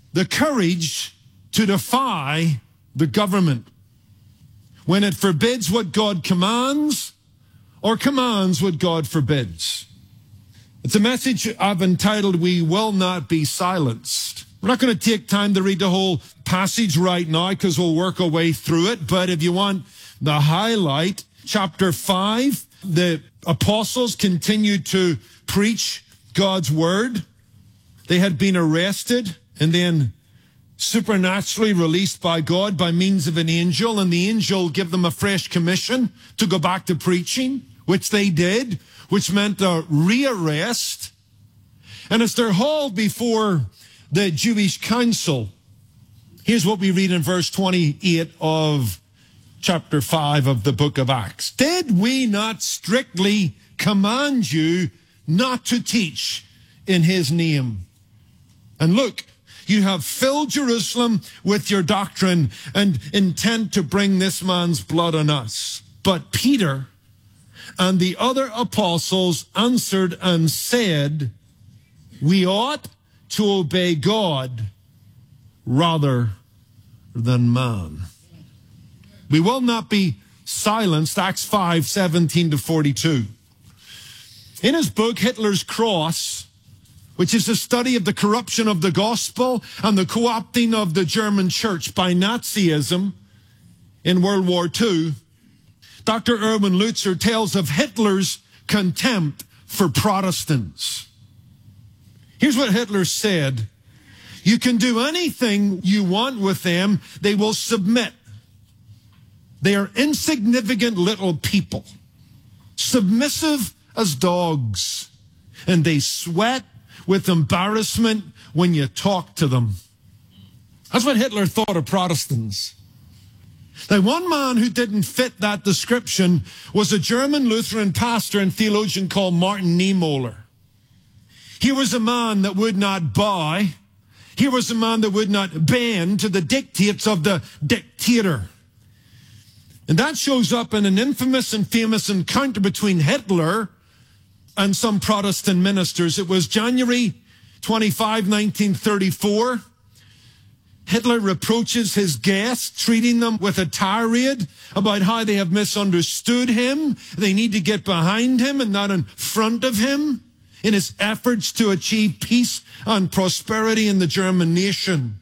the courage to defy the government when it forbids what God commands or commands what God forbids. It's a message I've entitled, We Will Not Be Silenced. We're not going to take time to read the whole passage right now because we'll work our way through it. But if you want the highlight, chapter 5, the apostles continued to preach God's word. They had been arrested and then supernaturally released by God by means of an angel, and the angel gave them a fresh commission to go back to preaching, which they did, which meant a rearrest. And as they're hauled before the Jewish council, here's what we read in verse 28 of chapter 5 of the book of Acts. Did we not strictly command you not to teach in his name? And look, you have filled Jerusalem with your doctrine and intend to bring this man's blood on us. But Peter and the other apostles answered and said, we ought to obey God rather than man. We will not be silenced, Acts 5:17-42. In his book, Hitler's Cross, which is a study of the corruption of the gospel and the co-opting of the German church by Nazism in World War II, Dr. Erwin Lutzer tells of Hitler's contempt for Protestants. Here's what Hitler said. You can do anything you want with them. They will submit. They are insignificant little people, submissive as dogs, and they sweat with embarrassment when you talk to them. That's what Hitler thought of Protestants. Now, one man who didn't fit that description was a German Lutheran pastor and theologian called Martin Niemöller. He was a man that would not bow. He was a man that would not bend to the dictates of the dictator. And that shows up in an infamous and famous encounter between Hitler and some Protestant ministers. It was January 25, 1934. Hitler reproaches his guests, treating them with a tirade about how they have misunderstood him. They need to get behind him and not in front of him in his efforts to achieve peace and prosperity in the German nation.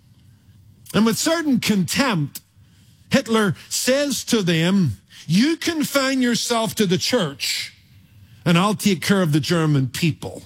And with certain contempt, Hitler says to them, you confine yourself to the church, and I'll take care of the German people.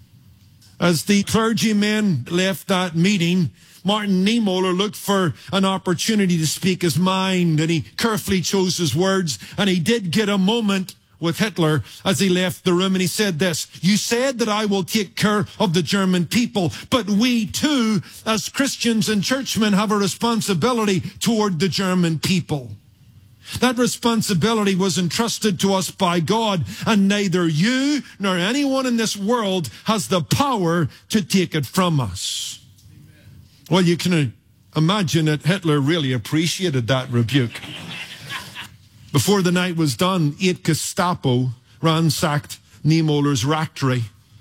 As the clergymen left that meeting, Martin Niemöller looked for an opportunity to speak his mind, and he carefully chose his words, and he did get a moment with Hitler as he left the room, and he said this, you said that I will take care of the German people, but we too, as Christians and churchmen, have a responsibility toward the German people. That responsibility was entrusted to us by God, and neither you nor anyone in this world has the power to take it from us. Amen. Well, you can imagine that Hitler really appreciated that rebuke. Before the night was done, 8 Gestapo ransacked Niemöller's rectory.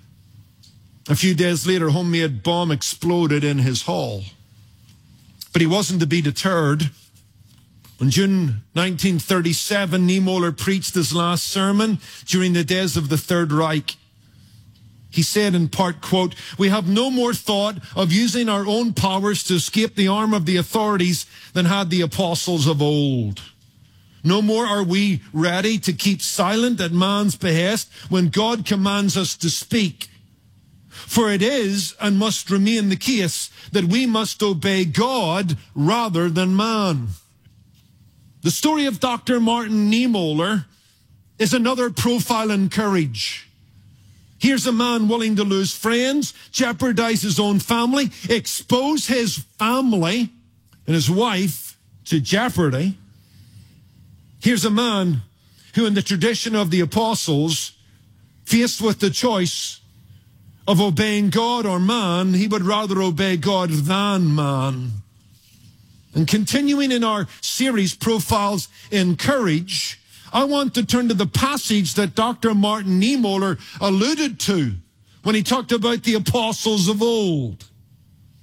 A few days later, a homemade bomb exploded in his hall. But he wasn't to be deterred. On June 1937, Niemöller preached his last sermon during the days of the Third Reich. He said in part, quote, we have no more thought of using our own powers to escape the arm of the authorities than had the apostles of old. No more are we ready to keep silent at man's behest when God commands us to speak. For it is and must remain the case that we must obey God rather than man. The story of Dr. Martin Niemöller is another profile in courage. Here's a man willing to lose friends, jeopardize his own family, expose his family and his wife to jeopardy. Here's a man who, in the tradition of the apostles, faced with the choice of obeying God or man, he would rather obey God than man. And continuing in our series, Profiles in Courage, I want to turn to the passage that Dr. Martin Niemöller alluded to when he talked about the apostles of old.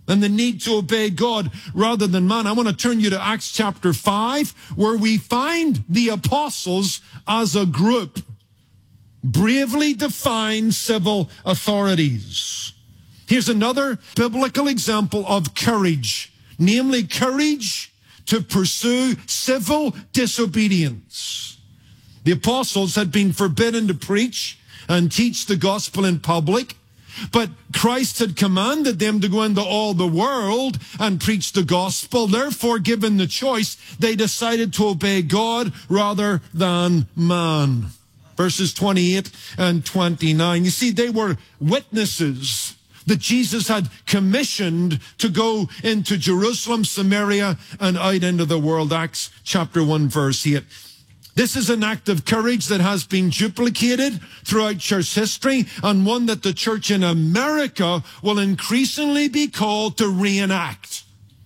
and the need to obey God rather than man. I want to turn you to Acts chapter 5, where we find the apostles as a group bravely define civil authorities. Here's another biblical example of courage, namely courage to pursue civil disobedience. The apostles had been forbidden to preach and teach the gospel in public, but Christ had commanded them to go into all the world and preach the gospel. Therefore, given the choice, they decided to obey God rather than man. Verses 28 and 29. You see, they were witnesses that Jesus had commissioned to go into Jerusalem, Samaria, and out into the world. Acts chapter 1, verse 8. This is an act of courage that has been duplicated throughout church history, and one that the church in America will increasingly be called to reenact.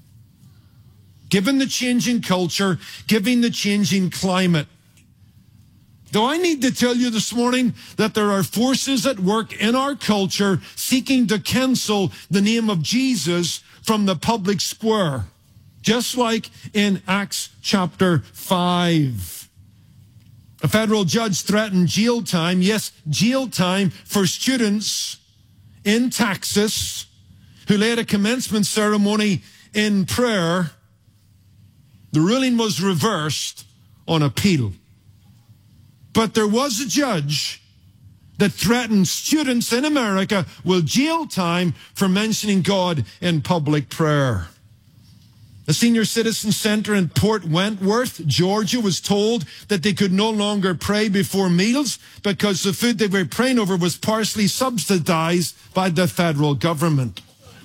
Given the changing culture, given the changing climate. Do I need to tell you this morning that there are forces at work in our culture seeking to cancel the name of Jesus from the public square, just like in Acts chapter 5. A federal judge threatened jail time, yes, jail time for students in Texas who led a commencement ceremony in prayer. The ruling was reversed on appeal. But there was a judge that threatened students in America with jail time for mentioning God in public prayer. A senior citizen center in Port Wentworth, Georgia, was told that they could no longer pray before meals because the food they were praying over was partially subsidized by the federal government.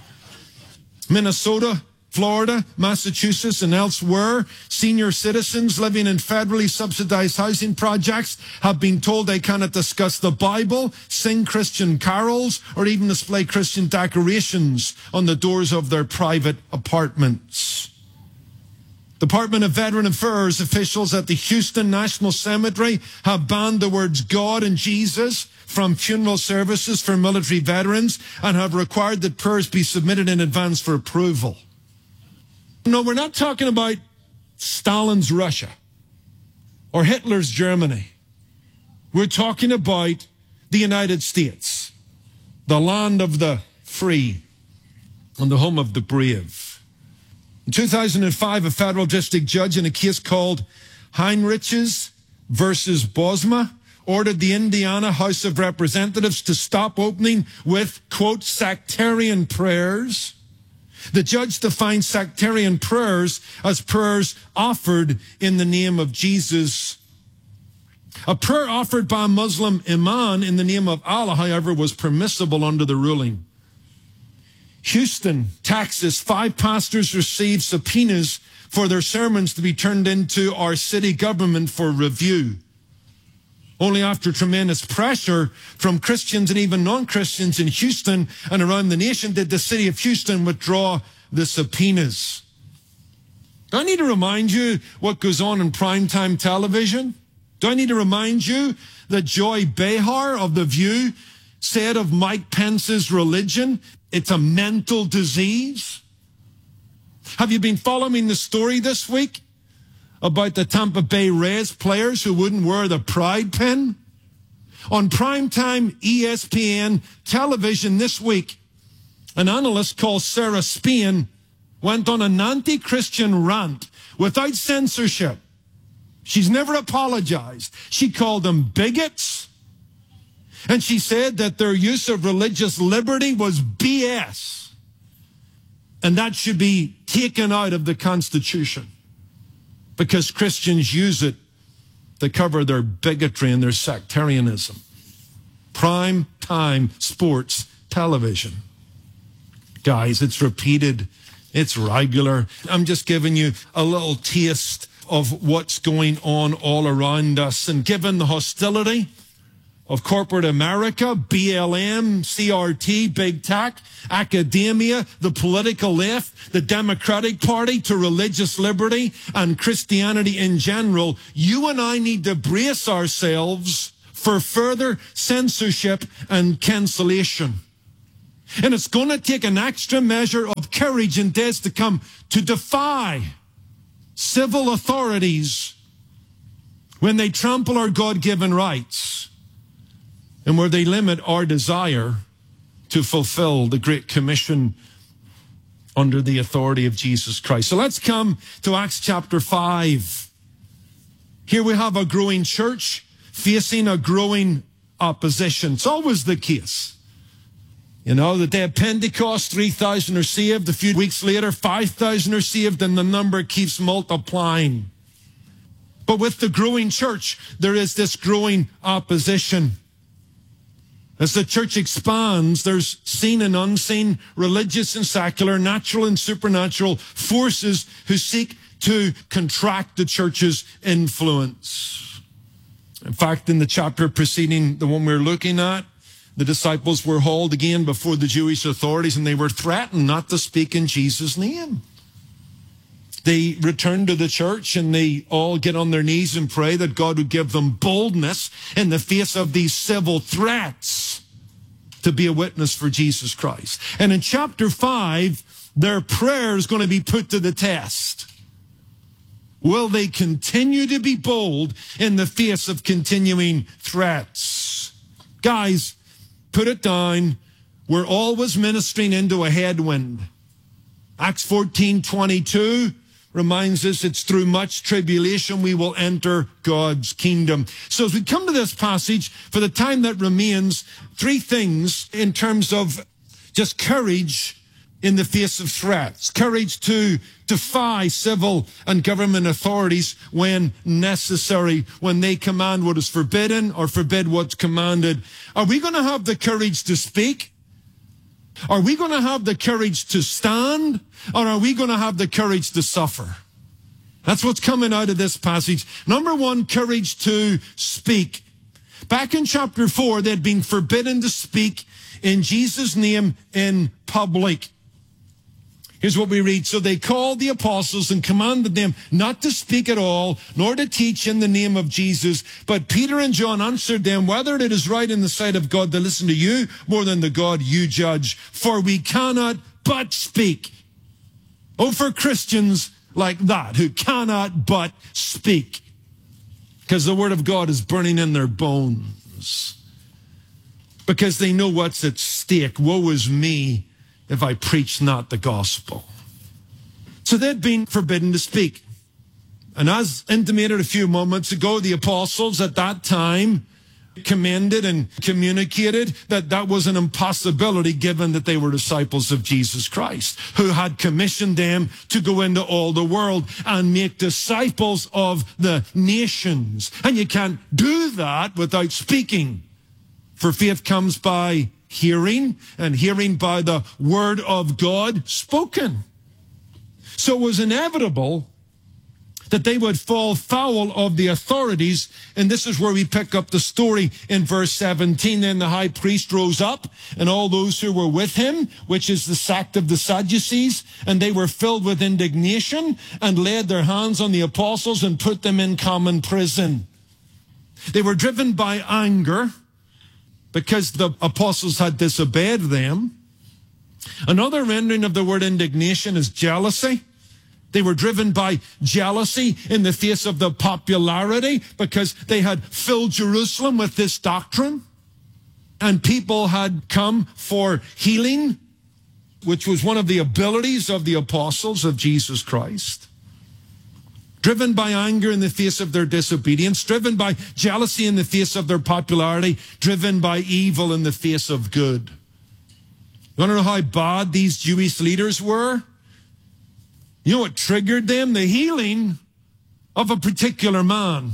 Minnesota, Florida, Massachusetts, and elsewhere, senior citizens living in federally subsidized housing projects have been told they cannot discuss the Bible, sing Christian carols, or even display Christian decorations on the doors of their private apartments. Department of Veteran Affairs officials at the Houston National Cemetery have banned the words God and Jesus from funeral services for military veterans and have required that prayers be submitted in advance for approval. No, we're not talking about Stalin's Russia or Hitler's Germany. We're talking about the United States, the land of the free and the home of the brave. In 2005, a federal district judge in a case called Heinrichs versus Bosma ordered the Indiana House of Representatives to stop opening with, quote, sectarian prayers. The judge defined sectarian prayers as prayers offered in the name of Jesus. A prayer offered by a Muslim imam in the name of Allah, however, was permissible under the ruling. Houston, Texas, 5 pastors received subpoenas for their sermons to be turned into our city government for review. Only after tremendous pressure from Christians and even non-Christians in Houston and around the nation did the city of Houston withdraw the subpoenas. Do I need to remind you what goes on in primetime television? Do I need to remind you that Joy Behar of The View said of Mike Pence's religion, it's a mental disease? Have you been following the story this week about the Tampa Bay Rays players who wouldn't wear the pride pin? On primetime ESPN television this week, an analyst called Sarah Spain went on an anti-Christian rant without censorship. She's never apologized. She called them bigots. And she said that their use of religious liberty was BS. And that should be taken out of the Constitution because Christians use it to cover their bigotry and their sectarianism. Prime time sports television. Guys, it's repeated. It's regular. I'm just giving you a little taste of what's going on all around us. And given the hostility of corporate America, BLM, CRT, big tech, academia, the political left, the Democratic Party to religious liberty and Christianity in general, you and I need to brace ourselves for further censorship and cancellation. And it's going to take an extra measure of courage in days to come to defy civil authorities when they trample our God-given rights and where they limit our desire to fulfill the Great Commission under the authority of Jesus Christ. So let's come to Acts chapter 5. Here we have a growing church facing a growing opposition. It's always the case. You know, the day of Pentecost, 3,000 are saved. A few weeks later, 5,000 are saved, and the number keeps multiplying. But with the growing church, there is this growing opposition. As the church expands, there's seen and unseen, religious and secular, natural and supernatural forces who seek to contract the church's influence. In fact, in the chapter preceding the one we're looking at, the disciples were hauled again before the Jewish authorities and they were threatened not to speak in Jesus' name. They return to the church and they all get on their knees and pray that God would give them boldness in the face of these civil threats to be a witness for Jesus Christ. And in chapter 5, their prayer is going to be put to the test. Will they continue to be bold in the face of continuing threats? Guys, put it down. We're always ministering into a headwind. Acts 14:22 reminds us it's through much tribulation we will enter God's kingdom. So as we come to this passage, for the time that remains, three things in terms of just courage in the face of threats. Courage to defy civil and government authorities when necessary, when they command what is forbidden or forbid what's commanded. Are we going to have the courage to speak? Are we going to have the courage to stand? Or are we going to have the courage to suffer? That's what's coming out of this passage. Number one, courage to speak. Back in chapter 4, they'd been forbidden to speak in Jesus' name in public. Here's what we read. So they called the apostles and commanded them not to speak at all, nor to teach in the name of Jesus. But Peter and John answered them, whether it is right in the sight of God to listen to you more than the God you judge. For we cannot but speak. Oh, for Christians like that, who cannot but speak. Because the word of God is burning in their bones. Because they know what's at stake. Woe is me if I preach not the gospel. So they'd been forbidden to speak. And as intimated a few moments ago, the apostles at that time commended and communicated that that was an impossibility given that they were disciples of Jesus Christ, who had commissioned them to go into all the world and make disciples of the nations. And you can't do that without speaking. For faith comes by hearing, and hearing by the word of God spoken. So it was inevitable that they would fall foul of the authorities, and this is where we pick up the story in verse 17. Then the high priest rose up, and all those who were with him, which is the sect of the Sadducees, and they were filled with indignation, and laid their hands on the apostles and put them in common prison. They were driven by anger, because the apostles had disobeyed them. Another rendering of the word indignation is jealousy. They were driven by jealousy in the face of the popularity because they had filled Jerusalem with this doctrine. And people had come for healing, which was one of the abilities of the apostles of Jesus Christ. Driven by anger in the face of their disobedience, driven by jealousy in the face of their popularity, driven by evil in the face of good. You want to know how bad these Jewish leaders were? You know what triggered them? The healing of a particular man.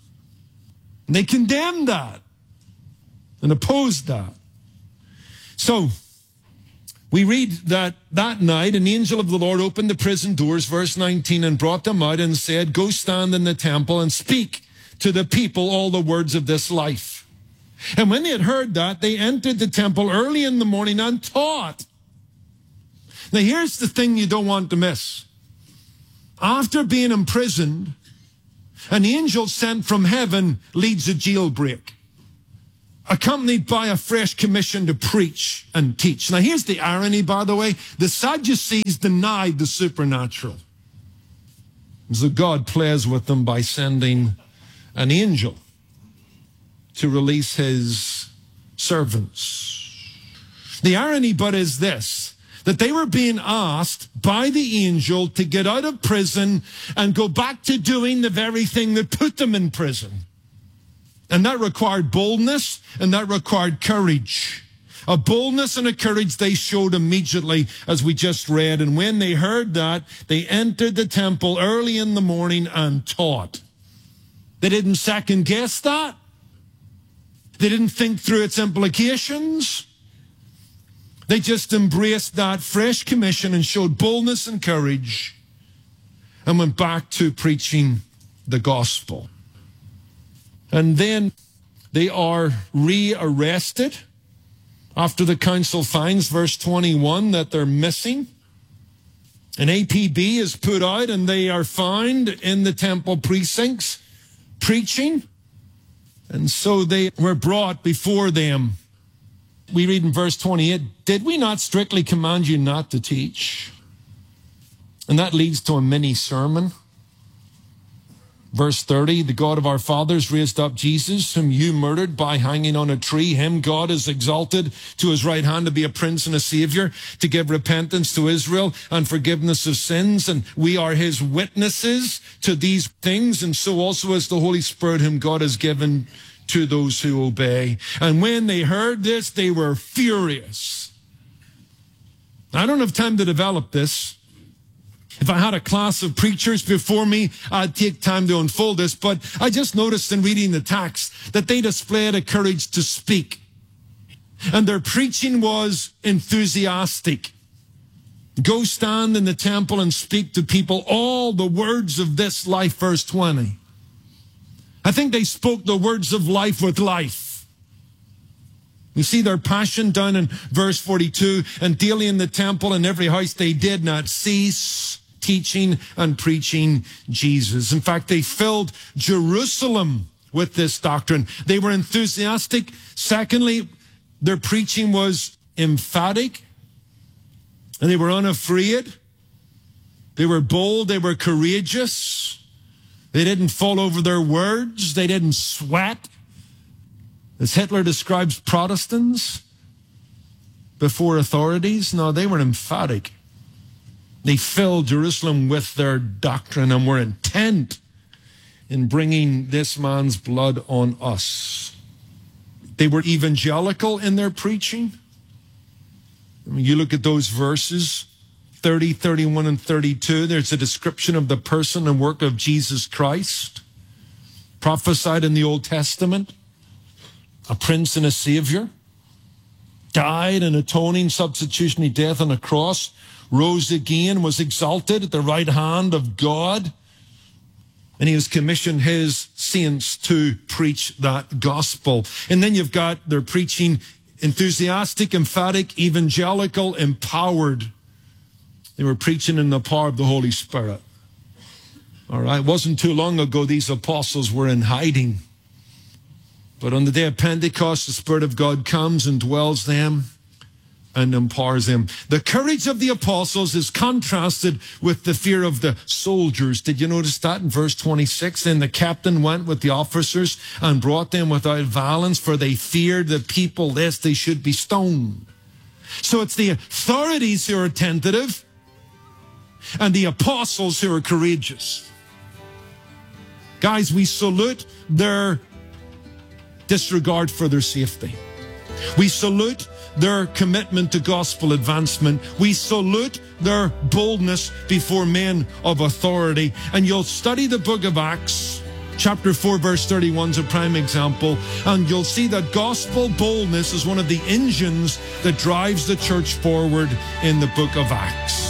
And they condemned that and opposed that. So, we read that night an angel of the Lord opened the prison doors, verse 19, and brought them out and said, go stand in the temple and speak to the people all the words of this life. And when they had heard that, they entered the temple early in the morning and taught. Now here's the thing you don't want to miss. After being imprisoned, an angel sent from heaven leads a jailbreak. accompanied by a fresh commission to preach and teach. Now, here's the irony, by the way. The Sadducees denied the supernatural. So God plays with them by sending an angel to release his servants. The irony, but, is this, that they were being asked by the angel to get out of prison and go back to doing the very thing that put them in prison. And that required boldness, and that required courage. A boldness and a courage they showed immediately, as we just read. And when they heard that, they entered the temple early in the morning and taught. They didn't second guess that. They didn't think through its implications. They just embraced that fresh commission and showed boldness and courage and went back to preaching the gospel. And then they are rearrested after the council finds, verse 21, that they're missing. An APB is put out and they are found in the temple precincts preaching. And so they were brought before them. We read in verse 28, did we not strictly command you not to teach? And that leads to a mini sermon. Verse 30, the God of our fathers raised up Jesus, whom you murdered by hanging on a tree. Him God has exalted to his right hand to be a prince and a savior, to give repentance to Israel and forgiveness of sins. And we are his witnesses to these things, and so also is the Holy Spirit, whom God has given to those who obey. And when they heard this, they were furious. I don't have time to develop this. If I had a class of preachers before me, I'd take time to unfold this, but I just noticed in reading the text that they displayed a courage to speak. And their preaching was enthusiastic. Go stand in the temple and speak to people all the words of this life, verse 20. I think they spoke the words of life with life. You see their passion down in verse 42, and daily in the temple and every house they did not cease teaching and preaching Jesus. In fact, they filled Jerusalem with this doctrine. They were enthusiastic. Secondly, their preaching was emphatic, and they were unafraid. They were bold. They were courageous. They didn't fall over their words. They didn't sweat, as Hitler describes Protestants before authorities. No, they were emphatic. They filled Jerusalem with their doctrine and were intent in bringing this man's blood on us. They were evangelical in their preaching. I mean, you look at those verses, 30, 31, and 32. There's a description of the person and work of Jesus Christ, prophesied in the Old Testament, a prince and a savior, died an atoning substitutionary death on a cross, rose again, was exalted at the right hand of God, and he has commissioned his saints to preach that gospel. And then you've got their preaching enthusiastic, emphatic, evangelical, empowered. They were preaching in the power of the Holy Spirit. All right, it wasn't too long ago these apostles were in hiding. But on the day of Pentecost, the Spirit of God comes and dwells them and empowers them. The courage of the apostles is contrasted with the fear of the soldiers. Did you notice that in verse 26? Then the captain went with the officers and brought them without violence, for they feared the people lest they should be stoned. So it's the authorities who are tentative and the apostles who are courageous. Guys, we salute their disregard for their safety. We salute their commitment to gospel advancement. We salute their boldness before men of authority. And you'll study the book of Acts, chapter 4, verse 31 is a prime example, and you'll see that gospel boldness is one of the engines that drives the church forward in the book of Acts.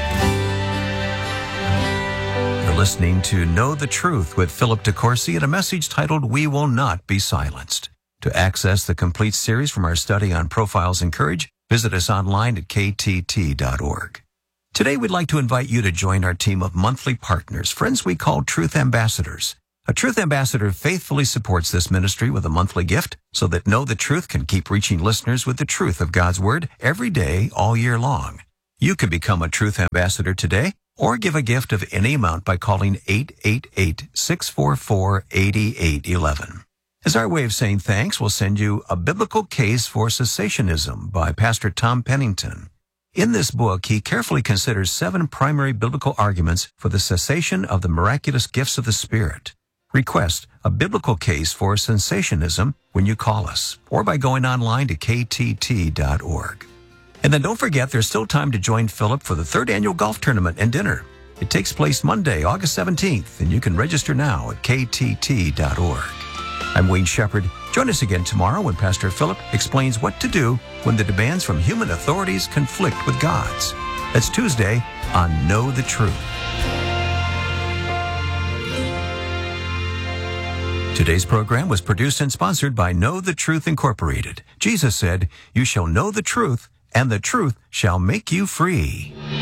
You're listening to Know the Truth with Philip DeCourcy and a message titled, We Will Not Be Silenced. To access the complete series from our study on Profiles in Courage, visit us online at ktt.org. Today, we'd like to invite you to join our team of monthly partners, friends we call Truth Ambassadors. A Truth Ambassador faithfully supports this ministry with a monthly gift so that Know the Truth can keep reaching listeners with the truth of God's Word every day, all year long. You can become a Truth Ambassador today or give a gift of any amount by calling 888-644-8811. As our way of saying thanks, we'll send you A Biblical Case for Cessationism by Pastor Tom Pennington. In this book, he carefully considers 7 primary biblical arguments for the cessation of the miraculous gifts of the Spirit. Request A Biblical Case for Cessationism when you call us or by going online to ktt.org. And then don't forget, there's still time to join Philip for the 3rd annual golf tournament and dinner. It takes place Monday, August 17th, and you can register now at ktt.org. I'm Wayne Shepherd. Join us again tomorrow when Pastor Philip explains what to do when the demands from human authorities conflict with God's. That's Tuesday on Know the Truth. Today's program was produced and sponsored by Know the Truth Incorporated. Jesus said, "You shall know the truth, and the truth shall make you free."